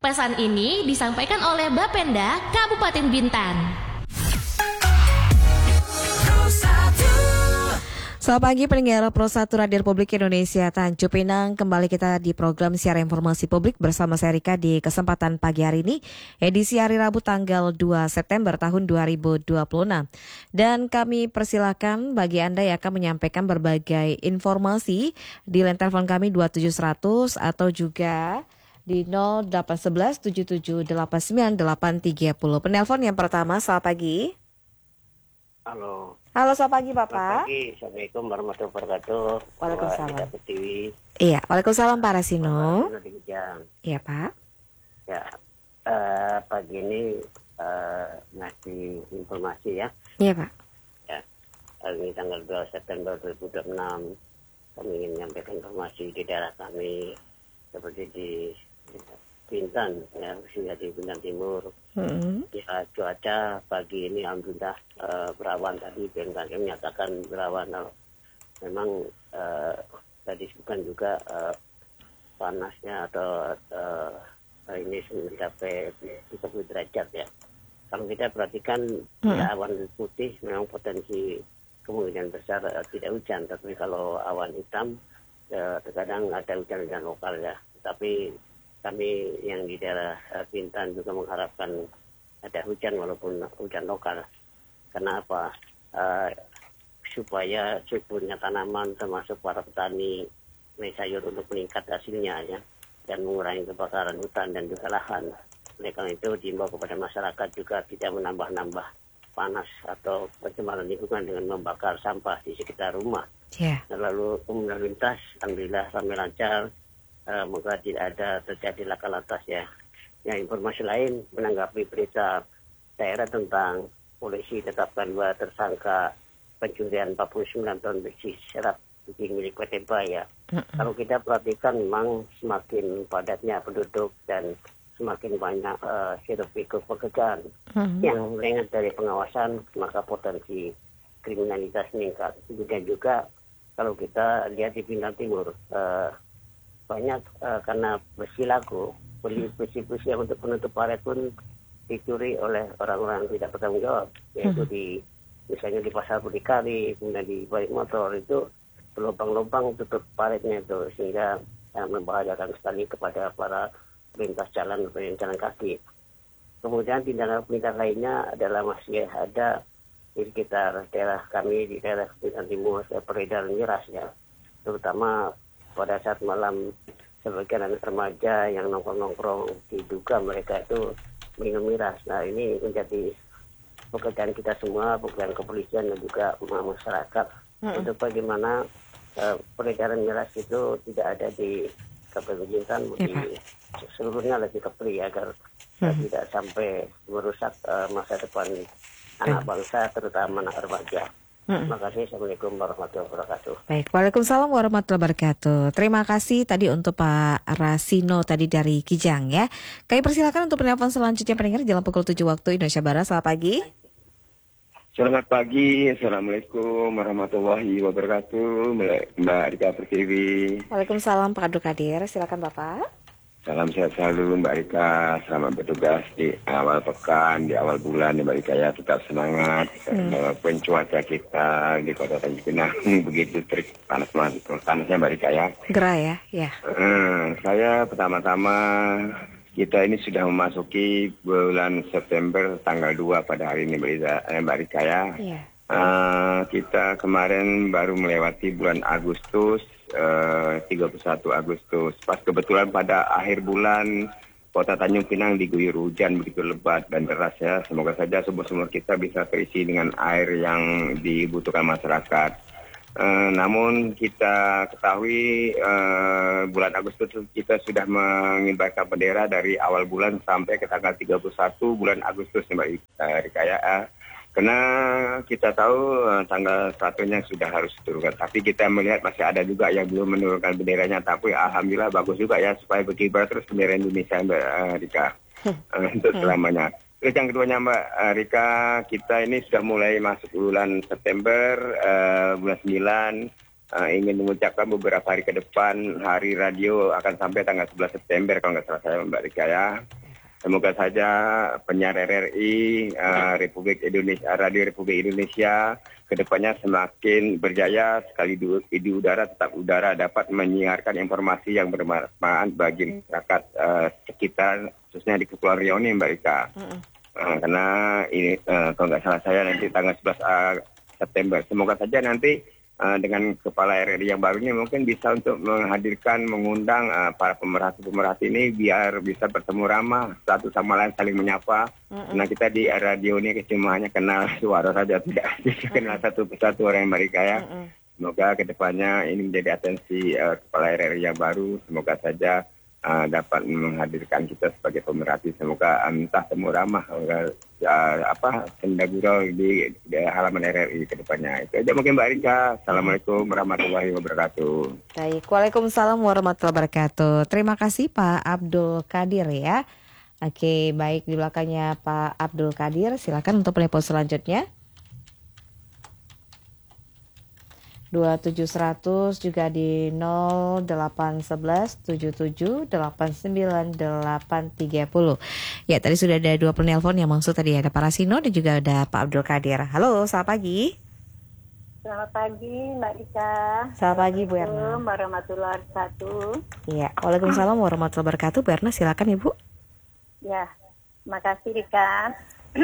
Pesan ini disampaikan oleh Bapenda Kabupaten Bintan. Selamat pagi pendengar Pro 1 Radio Republik Indonesia Tanjung Pinang. Kembali kita di program siaran informasi publik bersama saya Rika di kesempatan pagi hari ini, edisi hari Rabu tanggal 2 September tahun 2026. Dan kami persilakan bagi Anda yang akan menyampaikan berbagai informasi di line telepon kami 27100 atau juga di 0811 7789 830. Penelpon yang pertama, selamat pagi. Halo, selamat pagi Bapak. Selamat pagi, Assalamualaikum warahmatullahi wabarakatuh. Waalaikumsalam. TV. Iya, Waalaikumsalam Pak Rasino. Iya Pak. Ya, pagi ini ngasih informasi ya. Iya Pak. Ya, hari ini tanggal 2 September 2026. Kami ingin menyampaikan informasi di daerah kami seperti di Bintan, ya, khususnya di Bintan Timur. Ya, cuaca pagi ini alhamdulillah berawan. Tadi BMKG menyatakan berawan. Memang tadi disebutkan juga panasnya atau ini mencapai 30 derajat ya. Kalau kita perhatikan ya, awan putih memang potensi kemungkinan besar tidak hujan. Tapi kalau awan hitam terkadang ada hujan-hujan lokal ya. Tapi kami yang di daerah Bintan juga mengharapkan ada hujan walaupun hujan lokal. Karena apa? Supaya suburnya tanaman termasuk para petani sayur untuk meningkat hasilnya ya, dan mengurangi kebakaran hutan dan juga lahan. Oleh karena itu diimbau kepada masyarakat juga tidak menambah-nambah panas atau pencemaran lingkungan dengan membakar sampah di sekitar rumah. Lalu lalu lintas alhamdulillah ramai lancar. Moga tidak ada terjadi laka lantas ya. Yang informasi lain menanggapi berita daerah tentang polisi tetapkan 2 tersangka pencurian 49 ton besi serat milik PT Baya. Kalau kita perhatikan memang semakin padatnya penduduk dan semakin banyak hiruk-pikuk pekerjaan yang lengah dari pengawasan, maka potensi kriminalitas meningkat. Kemudian juga kalau kita lihat di Bintan Timur, banyak karena besi laku, besi-besi yang untuk penutup paret pun dicuri oleh orang-orang yang tidak bertanggung jawab, yaitu misalnya di pasar berdikari, kemudian di balik motor itu berlubang-lubang tutup paretnya itu, sehingga membahayakan sekali kepada para pelintas jalan atau jalan kaki. Kemudian tindakan lainnya adalah masih ada di sekitar daerah kami, di daerah Bintan Timur, peredaran miras ya, terutama pada saat malam sebagian anak remaja yang nongkrong-nongkrong diduga mereka itu minum miras. Nah ini menjadi pekerjaan kita semua, pekerjaan kepolisian dan juga masyarakat untuk bagaimana peredaran miras itu tidak ada di Kabupaten Bintan, di seluruhnya lebih kepri agar tidak sampai merusak masa depan anak bangsa, terutama anak remaja. Terima kasih. Assalamualaikum warahmatullahi wabarakatuh. Baik, Waalaikumsalam warahmatullahi wabarakatuh. Terima kasih tadi untuk Pak Rasino tadi dari Kijang ya. Kami persilakan untuk penelpon selanjutnya pendengar jalan pukul 7 waktu Indonesia Barat. Selamat pagi. Selamat pagi. Assalamualaikum warahmatullahi wabarakatuh. Mbak Rika Pertiwi. Waalaikumsalam Pak Abdul Kadir. Silakan Bapak. Salam sehat selalu Mbak Rika, selamat bertugas di awal pekan, di awal bulan Mbak Rika ya, tetap semangat. Walaupun cuaca kita di Kota Tanjung Pinang begitu terik, panasnya Mbak Rika ya. Gerah ya, ya. Saya pertama-tama kita ini sudah memasuki bulan September tanggal 2 pada hari ini Mbak Rika ya. Kita kemarin baru melewati bulan Agustus, 31 Agustus. Pas kebetulan pada akhir bulan Kota Tanjung Pinang diguyur hujan begitu lebat dan deras ya. Semoga saja sumur-sumur kita bisa terisi dengan air yang dibutuhkan masyarakat. Namun kita ketahui bulan Agustus kita sudah mengibarkan bendera dari awal bulan sampai ke tanggal 31 bulan Agustus Mbak Rika ya. Karena kita tahu tanggal 1-nya sudah harus diturunkan. Tapi kita melihat masih ada juga yang belum menurunkan benderanya. Tapi alhamdulillah bagus juga ya supaya berkibar terus bendera Indonesia Mbak Rika. Untuk selamanya. Terus yang keduanya Mbak Rika, kita ini sudah mulai masuk bulan September, bulan 9. Ingin mengucapkan beberapa hari ke depan hari radio akan sampai tanggal 11 September kalau nggak salah saya Mbak Rika ya. Semoga saja penyiar RRI, Republik Indonesia, Radio Republik Indonesia, kedepannya semakin berjaya sekali di udara, tetap udara dapat menyiarkan informasi yang bermanfaat bagi masyarakat sekitar, khususnya di Kepulauan Riau ini, Mbak Ika. Karena ini kalau nggak salah saya nanti tanggal 11 September. Semoga saja nanti dengan kepala RRI yang baru ini mungkin bisa untuk mengundang para pemerhati ini biar bisa bertemu ramah, satu sama lain saling menyapa. Karena kita di radio ini cuma hanya kenal suara saja, tidak kenal satu persatu orang yang mereka ya. Semoga kedepannya ini menjadi atensi kepala RRI yang baru. Semoga saja dapat menghadirkan kita sebagai pemerhati. Semoga entah temu ramah senda gurau di halaman RRI ke depannya. Itu aja mungkin Mbak Rika. Assalamualaikum warahmatullahi wabarakatuh. Baik, Waalaikumsalam warahmatullahi wabarakatuh. Terima kasih Pak Abdul Qadir ya. Oke, baik, di belakangnya Pak Abdul Qadir. Silakan untuk telepon selanjutnya. 2700 juga di 0811 77 89 830. Ya, tadi sudah ada 2 penelpon yang maksud tadi ada Pak Rasino dan juga ada Pak Abdul Qadir. Halo, selamat pagi. Selamat pagi Mbak Rika. Selamat pagi Bu Erna. Assalamualaikum warahmatullahi wabarakatuh. Iya, waalaikumsalam warahmatullahi wabarakatuh. Bu Erna, silakan Ibu. Ya, makasih Rika.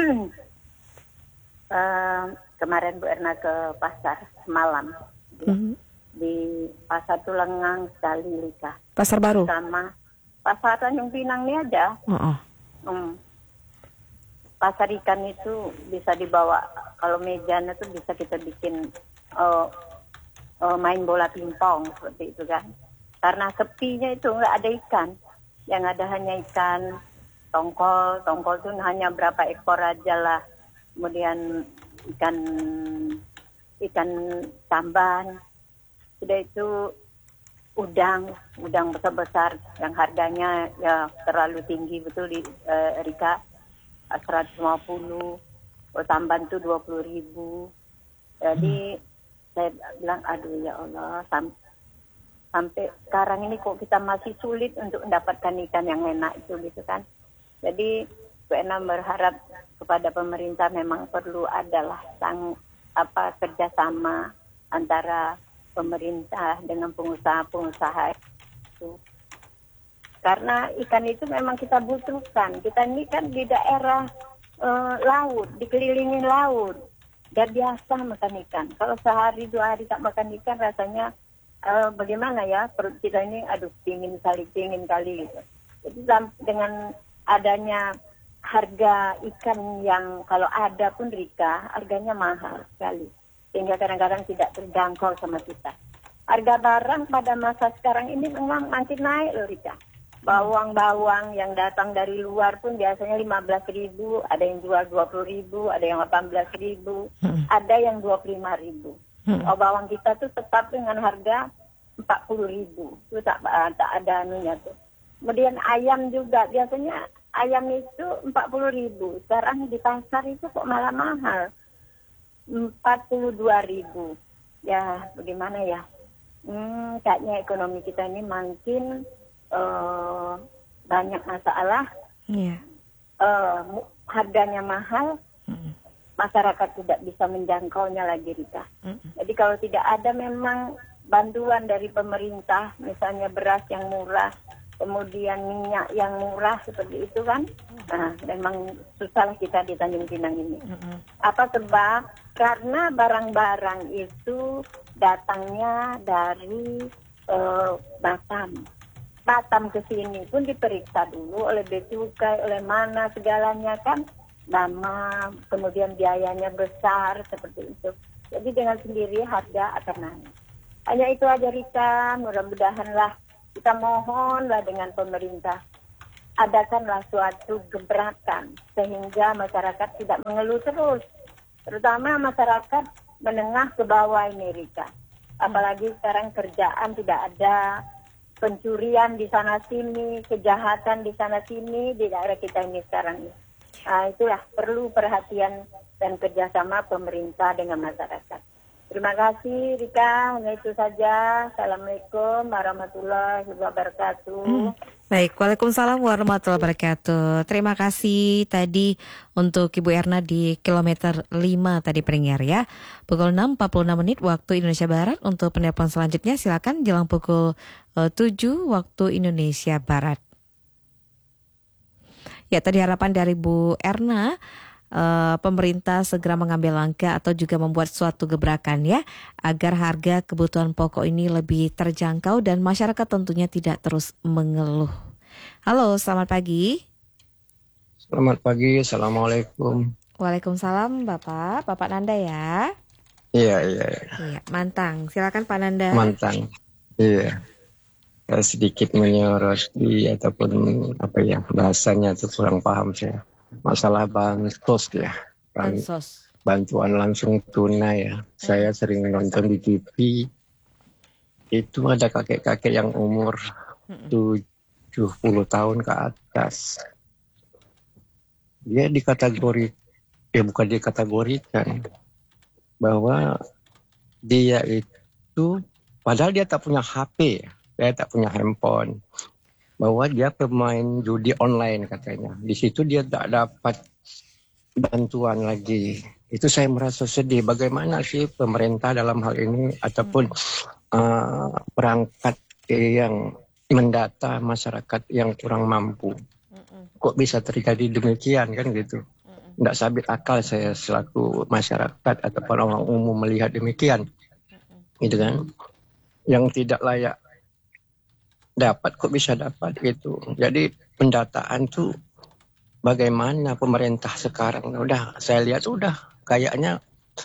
Kemarin Bu Erna ke pasar semalam. Di pasar Tulengang sekali Rika. Pasar baru? Sama pasar Tanjung Pinang ini aja. Pasar ikan itu bisa dibawa, kalau mejanya tuh bisa kita bikin main bola pingpong seperti itu kan. Karena sepinya itu nggak ada ikan, yang ada hanya ikan tongkol tuh hanya berapa ekor aja lah. Kemudian ikan tamban, sudah itu udang besar-besar yang harganya ya terlalu tinggi betul di Rika, 150, tamban tuh 20.000. Jadi saya bilang aduh ya Allah, sampai sekarang ini kok kita masih sulit untuk mendapatkan ikan yang enak itu gitu kan. Jadi Bu Ena berharap kepada pemerintah memang perlu adalah kerjasama antara pemerintah dengan pengusaha-pengusaha itu. Karena ikan itu memang kita butuhkan. Kita ini kan di daerah laut, dikelilingi laut. Gak biasa makan ikan. Kalau sehari 2 hari tak makan ikan rasanya bagaimana ya, perut kita ini pingin kali gitu. Jadi dengan adanya harga ikan yang kalau ada pun Rika, harganya mahal sekali. Sehingga kadang-kadang tidak terjangkau sama kita. Harga barang pada masa sekarang ini memang makin naik loh Rika. Bawang-bawang yang datang dari luar pun biasanya 15.000, ada yang jual 20.000, ada yang 18.000, ada yang 25.000. Bawang kita tuh tetap dengan harga 40.000. Itu tak ada anunya tuh. Kemudian ayam juga biasanya ayam itu 40.000. Sekarang di pasar itu kok malah mahal. 42.000. Ya, bagaimana ya? Kayaknya ekonomi kita ini makin banyak masalah. Iya. Harganya mahal. Masyarakat tidak bisa menjangkaunya lagi, Rika. Jadi kalau tidak ada memang bantuan dari pemerintah, misalnya beras yang murah, kemudian minyak yang murah seperti itu kan, memang susah kita di Tanjung Pinang ini. Apa sebab? Karena barang-barang itu datangnya dari Batam ke sini pun diperiksa dulu oleh bea cukai, oleh mana segalanya kan, lama, kemudian biayanya besar seperti itu. Jadi dengan sendiri harga akan naik. Hanya itu aja Rika, mudah-mudahanlah kita mohonlah dengan pemerintah, adakanlah suatu gebrakan sehingga masyarakat tidak mengeluh terus, terutama masyarakat menengah ke bawah ini Rika. Apalagi sekarang kerjaan tidak ada, pencurian di sana sini, kejahatan di sana sini di daerah kita ini sekarang ini. Itulah perlu perhatian dan kerjasama pemerintah dengan masyarakat. Terima kasih Rika, hanya itu saja. Assalamualaikum warahmatullahi wabarakatuh. Baik, Waalaikumsalam warahmatullahi wabarakatuh. Terima kasih tadi untuk Ibu Erna di kilometer 5 tadi pendengar ya. Pukul 6.46 waktu Indonesia Barat. Untuk penelpon selanjutnya silakan jelang pukul 7 waktu Indonesia Barat. Ya, tadi harapan dari Bu Erna, pemerintah segera mengambil langkah atau juga membuat suatu gebrakan ya, agar harga kebutuhan pokok ini lebih terjangkau dan masyarakat tentunya tidak terus mengeluh. Halo, selamat pagi. Selamat pagi, Assalamualaikum. Waalaikumsalam Bapak Nanda ya. Iya. Iya, Mantang. Silakan Pak Nanda. Mantang. Iya. Saya sedikit menyoroti ataupun bahasanya itu kurang paham saya. Masalah bansos ya. Bansos. Bantuan langsung tunai ya. Saya sering nonton di TV. Itu ada kakek-kakek yang umur 70 tahun ke atas. Dia bukan dikategorikan bahwa dia itu padahal dia tak punya HP, dia tak punya handphone, bahwa dia pemain judi online katanya. Di situ dia tak dapat bantuan lagi. Itu saya merasa sedih. Bagaimana sih pemerintah dalam hal ini ataupun perangkat yang mendata masyarakat yang kurang mampu. Kok bisa terjadi demikian kan gitu. Tidak sabit akal saya selaku masyarakat ataupun orang umum melihat demikian. Gitu kan. Yang tidak layak dapat kok bisa dapat gitu. Jadi pendataan tuh bagaimana pemerintah sekarang. Saya lihat kayaknya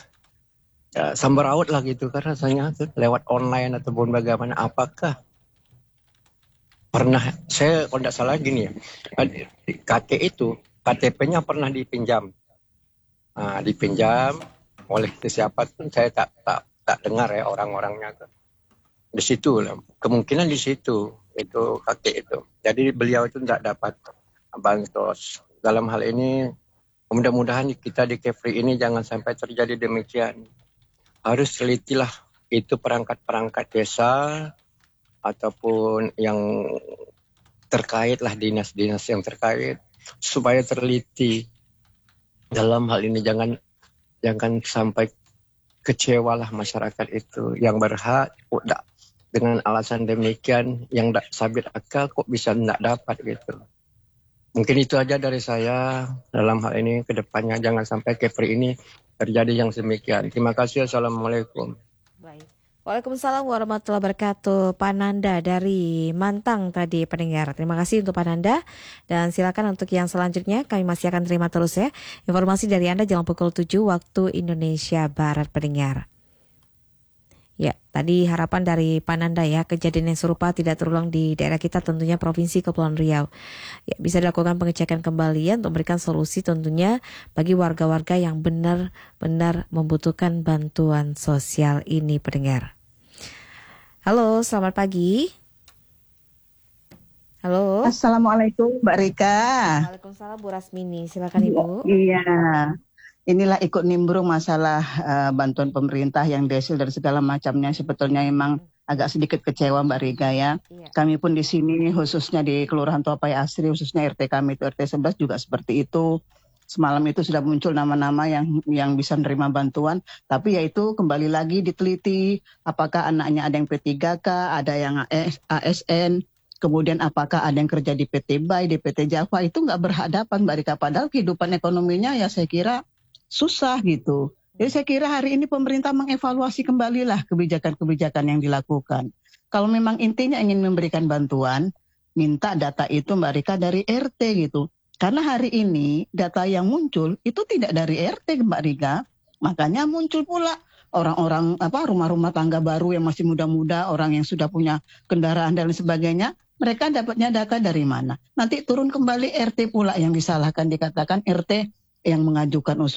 sambaraut lah gitu kan rasanya lewat online ataupun bagaimana. Apakah pernah, saya kalau tidak salah gini ya, kakek itu KTP-nya pernah dipinjam. Dipinjam oleh siapa pun saya tak dengar ya orang-orangnya. Di situ kemungkinan di situ itu kakek itu. Jadi beliau itu tidak dapat bansos. Dalam hal ini mudah-mudahan kita di Kefri ini jangan sampai terjadi demikian. Harus telitilah itu perangkat-perangkat desa ataupun yang terkait lah, dinas-dinas yang terkait, supaya teliti dalam hal ini. Jangan sampai kecewalah masyarakat itu yang berhak dengan alasan demikian yang tak sabit akal kok bisa tidak dapat gitu. Mungkin itu aja dari saya dalam hal ini. Kedepannya jangan sampai Kefri ini terjadi yang demikian. Terima kasih. Assalamualaikum. Baik. Waalaikumsalam warahmatullahi wabarakatuh. Pak Nanda dari Mantang tadi pendengar. Terima kasih untuk Pak Nanda. Dan silakan untuk yang selanjutnya kami masih akan terima terus ya informasi dari Anda jelang pukul 7 waktu Indonesia Barat pendengar. Ya, tadi harapan dari Pak Nanda ya, kejadian yang serupa tidak terulang di daerah kita, tentunya Provinsi Kepulauan Riau. Ya, bisa dilakukan pengecekan kembali untuk memberikan solusi tentunya bagi warga-warga yang benar-benar membutuhkan bantuan sosial ini pendengar. Halo, selamat pagi. Halo. Assalamualaikum Mbak Rika. Waalaikumsalam Bu Rasmini, silakan Ibu. Iya. Inilah ikut nimbrung masalah bantuan pemerintah yang desil dan segala macamnya. Sebetulnya memang agak sedikit kecewa Mbak Rika ya. Iya. Kami pun di sini khususnya di Kelurahan Tuapai Asri, khususnya RT kami itu RT 11 juga seperti itu. Semalam itu sudah muncul nama-nama yang bisa menerima bantuan, tapi yaitu kembali lagi diteliti apakah anaknya ada yang P3K, ada yang ASN, kemudian apakah ada yang kerja di PT BAI, di PT Java, itu nggak berhadapan Mbak Rika. Padahal kehidupan ekonominya ya saya kira susah gitu. Jadi saya kira hari ini pemerintah mengevaluasi kembalilah kebijakan-kebijakan yang dilakukan. Kalau memang intinya ingin memberikan bantuan, minta data itu Mbak Rika dari RT gitu. Karena hari ini data yang muncul itu tidak dari RT Mbak Rika. Makanya muncul pula orang-orang rumah-rumah tangga baru yang masih muda-muda, orang yang sudah punya kendaraan dan sebagainya. Mereka dapatnya data dari mana? Nanti turun kembali RT pula yang disalahkan, dikatakan RT yang mengajukan usul.